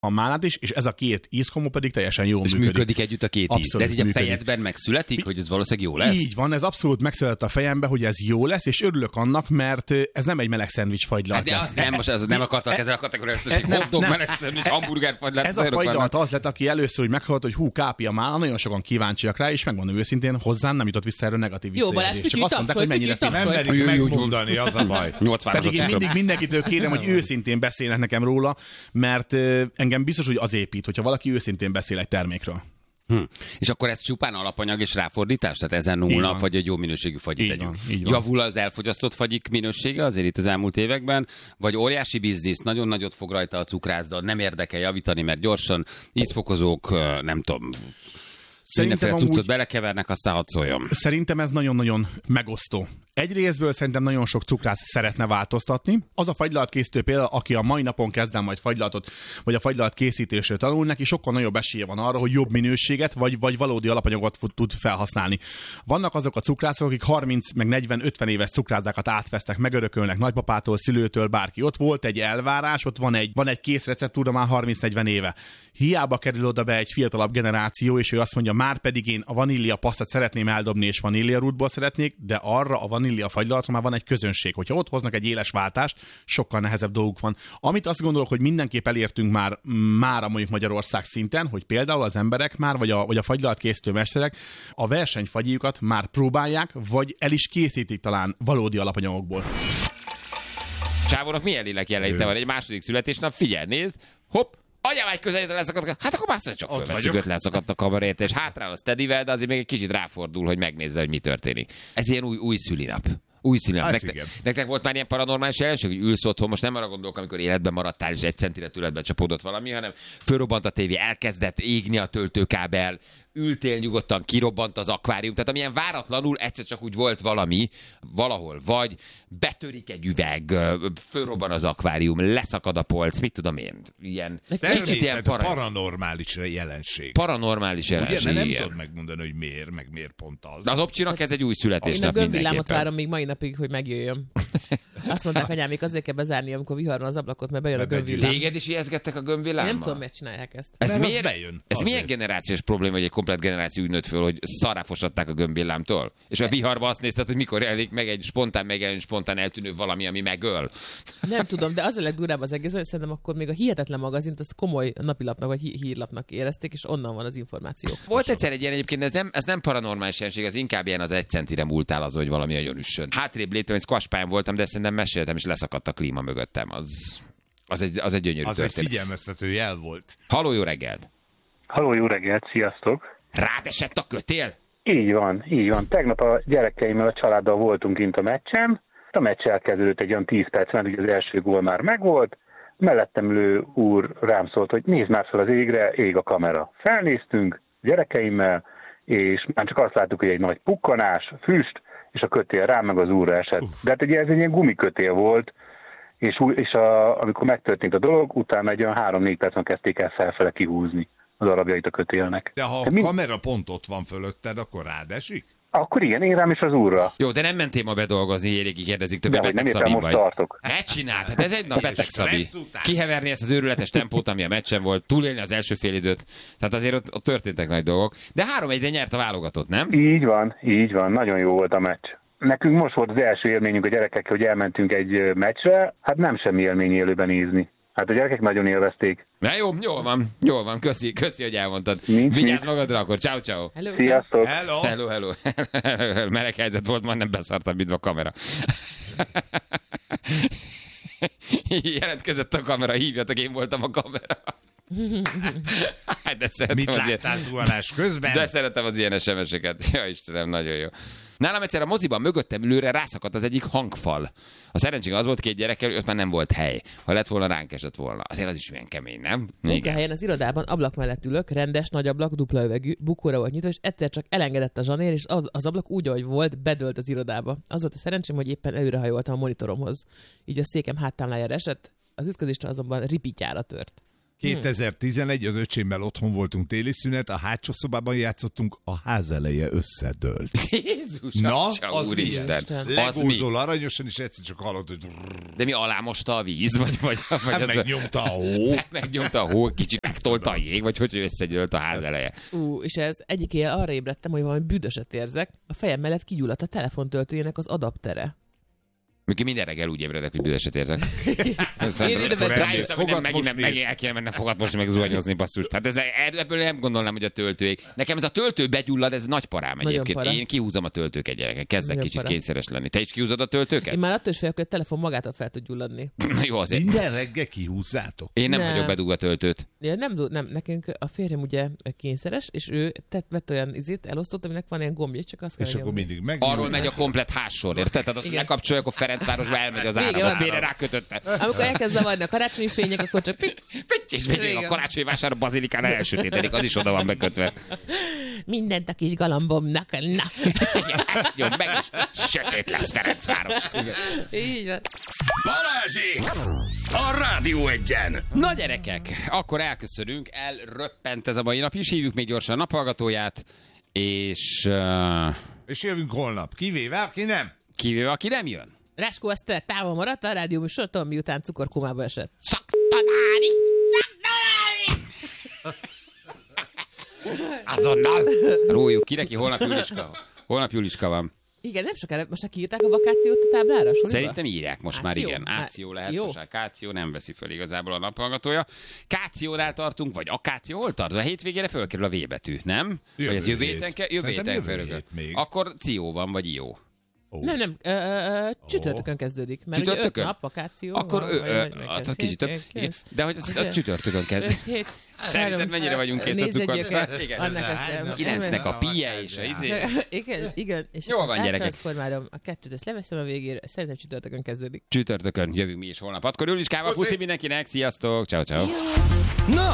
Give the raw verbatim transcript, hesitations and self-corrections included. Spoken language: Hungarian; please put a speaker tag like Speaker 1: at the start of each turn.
Speaker 1: a málnát is, és ez a két ízkomó pedig teljesen jól
Speaker 2: és
Speaker 1: működik.
Speaker 2: működik együtt a két
Speaker 1: abszolút
Speaker 2: íz. De ez így a
Speaker 1: működik.
Speaker 2: fejedben megszületik, hogy ez valószínűleg jó lesz?
Speaker 1: Így van, ez abszolút megszületett a fejembe, hogy ez jó lesz, és örülök annak, mert ez nem egy meleg szendvics fagylalt.
Speaker 2: Hát de azt nem, most az nem akartak ezzel a kategóriát, hogy hotdog, meleg szendvics, hamburger fagylalt.
Speaker 1: Ez a fagylalt az lett, aki először úgy meghallott, hogy hú, kápi a mála, nagyon sokan kíváncsiak rá, és megmondom őszintén, hozzám nem jutott vissza erről negatív visszajelzés. Csak azt mondták, hogy mennyire
Speaker 3: nem merik megmondani, az a baj.
Speaker 1: Pedig én mindig mindenkitől kérem, hogy őszintén beszélnek nekem róla, mert engem biztos, hogy az épít, hogyha valaki őszintén beszél egy termékről.
Speaker 2: Hm. És akkor ez csupán alapanyag és ráfordítás? Tehát ezen múlna, vagy egy jó minőségű fagyit tegyünk. Javul az elfogyasztott fagyik minősége azért itt az elmúlt években, vagy óriási biznisz, nagyon nagyot fog rajta a cukrászda, nem érdekel javítani, mert gyorsan ízfokozók, nem tudom, mindenféle cuccot amúgy... belekevernek, aztán hadd szóljon.
Speaker 1: Szerintem ez nagyon-nagyon megosztó. Egy részből szerintem nagyon sok cukrász szeretne változtatni. Az a fagylaltkészítő például, aki a mai napon kezd el majd fagylaltot, vagy a fagylalt készítésről tanul, neki sokkal nagyobb esélye van arra, hogy jobb minőséget, vagy, vagy valódi alapanyagot tud felhasználni. Vannak azok a cukrászok, akik harminc, meg negyven, ötven éves cukrászdákat átvesztek, megörökölnek nagypapától, szülőtől, bárki. Ott volt egy elvárás, ott van egy, van egy kész receptúra már harminc-negyven éve. Hiába kerül oda be egy fiatalabb generáció, és ő azt mondja, már pedig én a vanília pasztát szeretném eldobni, és vanília rútból szeretnék, de arra a vanília fagylalatra már van egy közönség. Hogyha ott hoznak egy éles váltást, sokkal nehezebb dolguk van. Amit azt gondolok, hogy mindenképp elértünk már, már a mondjuk Magyarország szinten, hogy például az emberek már, vagy a, vagy a fagylalt készítő mesterek a versenyfagyiukat már próbálják, vagy el is készítik talán valódi alapanyagokból.
Speaker 2: Csávónak milyen lélek jelenléte van egy második születésnap? Figyelj, nézd, hopp, anyám egy közelítve leszakadt, hát akkor már csak fölveszünk, leszakadt a kabarét, és hátrál a Steadyvel, de azért még egy kicsit ráfordul, hogy megnézze, hogy mi történik. Ez ilyen új, új szülinap. Új szülinap. Nektek, nektek volt már ilyen paranormális jelenség, hogy ülsz otthon, most nem arra gondolok, amikor életben maradtál, és egy centire tőledbe csapódott valami, hanem fölrobbant a tévé, elkezdett égni a töltőkábel, ültél nyugodtan, kirobbant az akvárium, tehát amilyen váratlanul egyszer csak úgy volt valami valahol, vagy betörik egy üveg, fölrobban az akvárium, leszakad a polc, mit tudom én, ilyen
Speaker 3: kicsit ilyen para... paranormális jelenség.
Speaker 2: Paranormális jelenség.
Speaker 3: Ugye, mert nem tudod megmondani, hogy miért, meg miért pont az.
Speaker 2: De az opcsinak ez egy új születésnap
Speaker 4: mindenképpen. Én a gömbvillámot várom még mai napig, hogy megjöjjön. Azt mondták, anyám, még azért kell bezárni, amikor viharban az ablakot, mert bejön a gömbvillám.
Speaker 2: Téged is ijeszgettek a gömbvillámmal?
Speaker 4: Nem tudom, miért csinálják ezt.
Speaker 2: Ez, miért, bejön, ez milyen generációs probléma, hogy egy komplet generáció úgy nőtt föl, hogy szarrá fosatták a gömbvillámtól? És a viharban azt nézted, hogy mikor jelenik meg egy spontán megjelenő, spontán eltűnő valami, ami megöl.
Speaker 4: Nem tudom, de az a legdurább az egész, hogy szerintem akkor még a Hihetetlen magazint azt komoly napilapnak vagy hírlapnak érezték, és onnan van az információ.
Speaker 2: Volt egyszer egy ilyen egyébként, ez nem, ez nem paranormális jelenség, az inkább ilyen az egy centire múltál az, hogy valami nagyon üssön. Hátrébb léptem, egy squash pályán voltam, de szerintem meséltem, és leszakadt a klíma mögöttem. Az, az, egy, az egy gyönyörű
Speaker 3: az
Speaker 2: történet.
Speaker 3: egy figyelmeztető jel volt.
Speaker 2: Halló, jó reggelt!
Speaker 5: Halló, jó reggelt, sziasztok!
Speaker 2: Rád esett a kötél?
Speaker 5: Így van, így van. Tegnap a gyerekeimmel, a családdal voltunk kint a meccsen. A meccs elkezdődött egy olyan tíz percben, ugye az első gól már megvolt. Mellettem ülő úr rám szólt, hogy nézd már fel az égre, ég a kamera. Felnéztünk gyerekeimmel, és már csak azt láttuk, hogy egy nagy pukkanás, füst, és a kötél rám meg az úrra esett. De hát ugye ez egy ilyen gumikötél volt, és, és a, amikor megtörtént a dolog, utána egy olyan három-négy percen kezdték el felfele kihúzni az darabjait a kötélnek.
Speaker 3: De ha a mind... kamera pont ott van fölötted, akkor rád esik?
Speaker 5: Akkor igen, én rám is az úrra.
Speaker 2: Jó, de nem mentél ma bedolgozni, Ériki kérdezik, többé
Speaker 5: beteg
Speaker 2: Szabi
Speaker 5: vagy.
Speaker 2: Nem
Speaker 5: most tartok.
Speaker 2: Hát csináld, hát ez egy nap beteg Szabi. Kiheverni ezt az őrületes tempót, ami a meccsen volt, túlélni az első fél időt. Tehát azért ott, ott történtek nagy dolgok. De három egyre nyert a válogatott, nem?
Speaker 5: Így van, így van. Nagyon jó volt a meccs. Nekünk most volt az első élményünk a gyerekekkel, hogy elmentünk egy meccsre. Hát nem semmi élmény élőben nézni. Hát a gyerekek nagyon élvezték.
Speaker 2: Na jó, jól van, jól van, köszi, köszi, hogy elmondtad.
Speaker 5: Nincs,
Speaker 2: Vigyázz
Speaker 5: nincs.
Speaker 2: magadra akkor, ciao, ciao.
Speaker 4: Hello.
Speaker 5: Sziasztok.
Speaker 3: Hello.
Speaker 2: Hello, hello. hello. Meleg helyzet volt, már nem beszartam, mint a kamera. Jelentkezett a kamera, hívjatok, én voltam a kamera. De
Speaker 3: Mit
Speaker 2: az
Speaker 3: láttál
Speaker 2: ilyen...
Speaker 3: zuhanás közben?
Speaker 2: De szeretem az ilyen es em es-eket. Ja, Istenem, nagyon jó. Nálam egyszer a moziban mögöttem ülőre rászakadt az egyik hangfal. A szerencség az volt, két gyerekkel, ott már nem volt hely. Ha lett volna, ránk esett volna. Azért az is milyen kemény, nem?
Speaker 4: Munkahelyen az irodában ablak mellett ülök, rendes, nagy ablak, dupla üvegű, bukóra volt nyitva, és egyszer csak elengedett a zsanér, és az ablak úgy, ahogy volt, bedőlt az irodába. Az volt a szerencsém, hogy éppen előrehajoltam a monitoromhoz. Így a székem háttámlájára esett, az ütközésre azonban ripityára tört.
Speaker 3: kétezer-tizenegy, az öcsémmel otthon voltunk téli szünet, a hátsó szobában játszottunk, a ház eleje összedőlt.
Speaker 2: Jézus,
Speaker 3: Na,
Speaker 2: atya,
Speaker 3: az
Speaker 2: úristen.
Speaker 4: milyen?
Speaker 2: Az mi?
Speaker 3: Legúzol aranyosan, és egyszer csak hallod, hogy
Speaker 2: De mi alámosta a víz? Vagy, vagy, vagy
Speaker 3: hát
Speaker 2: az
Speaker 3: megnyomta a hó.
Speaker 2: megnyomta a hó, kicsit megtolta a jég, vagy hogy összegyölt a ház eleje.
Speaker 4: Ú, és ez egyik éjjel arra ébredtem, hogy valami büdöset érzek. A fejem mellett kigyulladt a telefontöltőjének az adaptere.
Speaker 2: Mikor minden reggel úgy ébredek, hogy büdöset érzek.
Speaker 4: Én ide mentem.
Speaker 2: Rájöttem, hogy nem,
Speaker 3: Fogad
Speaker 2: megint, nem,
Speaker 3: mosni.
Speaker 2: megint el kéne mennem fogat most meg zuhanyozni, basszus. Hát ez, ebből nem gondolnám, hogy a töltőig. Nekem ez a töltő begyullad, ez nagy parám
Speaker 4: Nagyon
Speaker 2: egyébként.
Speaker 4: para.
Speaker 2: Én kihúzom a töltőket, gyerekek. Kezdek
Speaker 4: Nagyon
Speaker 2: kicsit
Speaker 4: para.
Speaker 2: kényszeres lenni. Te is kihúzod a töltőket?
Speaker 4: Én már attól is félek, hogy a telefon magától fel tud gyulladni.
Speaker 2: Na jó, azért.
Speaker 3: Minden reggel kihúzzátok.
Speaker 2: Én nem,
Speaker 4: Nem.
Speaker 2: vagyok bedugva töltőt.
Speaker 4: Ja, nem, nem, nekünk a férjem ugye kényszeres, és ő tett, vett olyan izét, elosztott, aminek van ilyen gombja, csak azt kell
Speaker 3: És akkor
Speaker 4: nyomni.
Speaker 3: mindig meg.
Speaker 2: Arról megy a komplet hássor, érted? Tehát azt
Speaker 4: Igen.
Speaker 2: lekapcsolja, akkor Ferencvárosba elmegy az
Speaker 4: Régen
Speaker 2: áram. A
Speaker 4: az-
Speaker 2: félre rákötötte.
Speaker 4: Amikor elkezd zavarni a karácsonyi fények, akkor csak pik,
Speaker 2: Pitty, és végül a
Speaker 4: Régen.
Speaker 2: karácsonyi vásár a bazilikán elsötétedik, az is oda van bekötve.
Speaker 4: mindent a kis galambomnak, na.
Speaker 2: Igen, ezt nyom meg, és sötét lesz Ferencváros. Igen.
Speaker 4: Így van.
Speaker 6: Balázsék! A Rádió Egyen!
Speaker 2: Na gyerekek, akkor elköszönünk, elröppent ez a mai nap is, hívjuk még gyorsan a naphallgatóját, és uh,
Speaker 3: És jövünk holnap. Kivéve, aki nem.
Speaker 2: kivéve, aki nem jön.
Speaker 4: Ráskó Eszter távol maradt a rádió műsortól, miután cukorkómába esett.
Speaker 2: Szaktanáni! Szaktanáni! Azonnal! Róljuk ki neki, holnap Juliska. Holnap Juliska van.
Speaker 4: Igen, nem sokára, most már kiírták a vakációt a táblára? Soliba?
Speaker 2: Szerintem írják most már,
Speaker 4: Áció?
Speaker 2: igen.
Speaker 4: Már-
Speaker 2: Áció lehet,
Speaker 4: jó.
Speaker 2: most már Káció nem veszi föl igazából a naphallgatója. Kációnál tartunk, vagy akáció, hol tart? A hétvégére fölkerül a V betű, nem?
Speaker 3: Jövő
Speaker 2: vagy az jövő
Speaker 3: hét.
Speaker 2: héten, ke- jövő
Speaker 3: Szerintem
Speaker 2: héten
Speaker 3: jövő
Speaker 2: fölögöl.
Speaker 3: hét még.
Speaker 2: Akkor Ció van, vagy Ió.
Speaker 3: Ó.
Speaker 4: Nem, nem, ö, ö, ö, csütörtökön kezdődik. Mert ugye öt
Speaker 2: Csütörtökön?
Speaker 4: nap vakáció.
Speaker 2: Akkor
Speaker 4: van,
Speaker 2: ő,
Speaker 4: vagy-
Speaker 2: ö,
Speaker 4: vagy
Speaker 2: hát
Speaker 4: megkezd.
Speaker 2: kicsit több.
Speaker 4: Hét,
Speaker 2: Igen.
Speaker 4: kész.
Speaker 2: De hogy az a csütörtökön kezd.
Speaker 4: Öt, hét,
Speaker 2: Szerinted
Speaker 4: három,
Speaker 2: mennyire vagyunk kész a
Speaker 4: négy
Speaker 2: cukorra?
Speaker 4: egyeket.
Speaker 2: Igen.
Speaker 4: Annak ezt-
Speaker 2: Kilencnek a pie és a izé.
Speaker 4: Igen, igen. És
Speaker 2: Jól van, gyerekek.
Speaker 4: Transformálom a kettőt, ezt leveszem a végére. Szerintem csütörtökön kezdődik.
Speaker 2: Csütörtökön jövünk mi is holnap. Akkor Juliskával puszi mindenkinek, sziasztok, ciao ciao.
Speaker 6: Na,